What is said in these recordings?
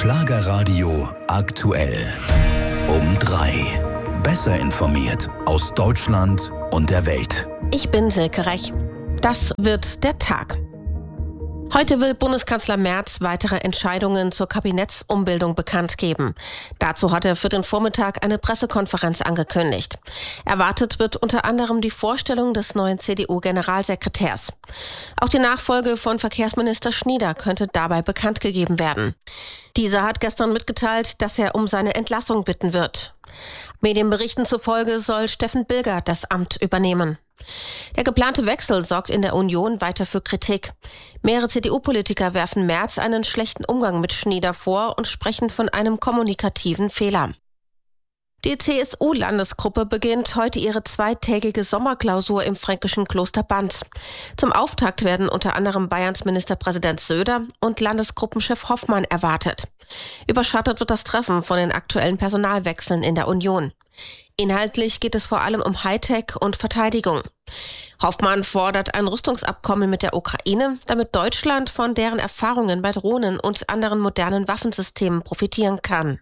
Schlagerradio aktuell. Um 3. Besser informiert aus Deutschland und der Welt. Ich bin Silke Rech. Das wird der Tag. Heute will Bundeskanzler Merz weitere Entscheidungen zur Kabinettsumbildung bekannt geben. Dazu hat er für den Vormittag eine Pressekonferenz angekündigt. Erwartet wird unter anderem die Vorstellung des neuen CDU-Generalsekretärs. Auch die Nachfolge von Verkehrsminister Schnieder könnte dabei bekannt gegeben werden. Dieser hat gestern mitgeteilt, dass er um seine Entlassung bitten wird. Medienberichten zufolge soll Steffen Bilger das Amt übernehmen. Der geplante Wechsel sorgt in der Union weiter für Kritik. Mehrere CDU-Politiker werfen Merz einen schlechten Umgang mit Schnieder vor und sprechen von einem kommunikativen Fehler. Die CSU-Landesgruppe beginnt heute ihre zweitägige Sommerklausur im fränkischen Kloster Banz. Zum Auftakt werden unter anderem Bayerns Ministerpräsident Söder und Landesgruppenchef Hoffmann erwartet. Überschattet wird das Treffen von den aktuellen Personalwechseln in der Union. Inhaltlich geht es vor allem um Hightech und Verteidigung. Hoffmann fordert ein Rüstungsabkommen mit der Ukraine, damit Deutschland von deren Erfahrungen bei Drohnen und anderen modernen Waffensystemen profitieren kann.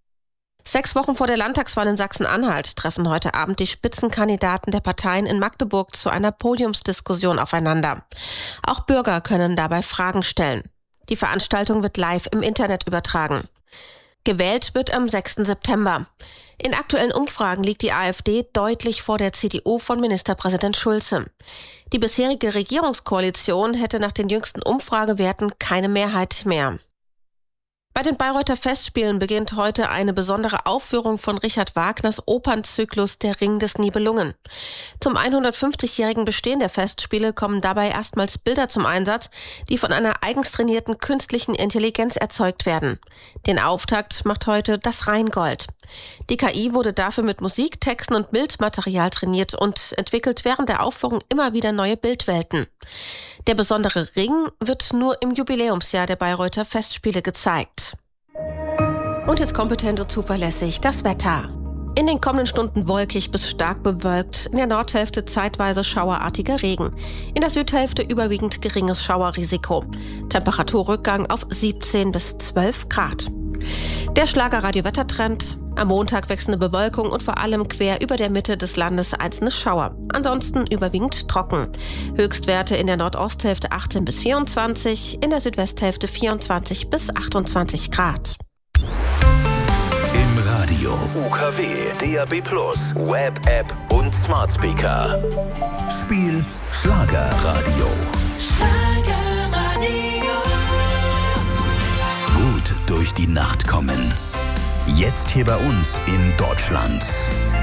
6 Wochen vor der Landtagswahl in Sachsen-Anhalt treffen heute Abend die Spitzenkandidaten der Parteien in Magdeburg zu einer Podiumsdiskussion aufeinander. Auch Bürger können dabei Fragen stellen. Die Veranstaltung wird live im Internet übertragen. Gewählt wird am 6. September. In aktuellen Umfragen liegt die AfD deutlich vor der CDU von Ministerpräsident Schulze. Die bisherige Regierungskoalition hätte nach den jüngsten Umfragewerten keine Mehrheit mehr. Bei den Bayreuther Festspielen beginnt heute eine besondere Aufführung von Richard Wagners Opernzyklus Der Ring des Nibelungen. Zum 150-jährigen Bestehen der Festspiele kommen dabei erstmals Bilder zum Einsatz, die von einer eigens trainierten künstlichen Intelligenz erzeugt werden. Den Auftakt macht heute das Rheingold. Die KI wurde dafür mit Musik, Texten und Bildmaterial trainiert und entwickelt während der Aufführung immer wieder neue Bildwelten. Der besondere Ring wird nur im Jubiläumsjahr der Bayreuther Festspiele gezeigt. Und jetzt kompetent und zuverlässig das Wetter. In den kommenden Stunden wolkig bis stark bewölkt, in der Nordhälfte zeitweise schauerartiger Regen. In der Südhälfte überwiegend geringes Schauerrisiko. Temperaturrückgang auf 17 bis 12 Grad. Der Schlagerradio-Wettertrend. Am Montag wechselnde Bewölkung und vor allem quer über der Mitte des Landes einzelne Schauer. Ansonsten überwiegend trocken. Höchstwerte in der Nordosthälfte 18 bis 24, in der Südwesthälfte 24 bis 28 Grad. Im Radio UKW, DAB+, Web-App und Smart Speaker. Spiel Schlagerradio. Gut durch die Nacht kommen. Jetzt hier bei uns in Deutschland.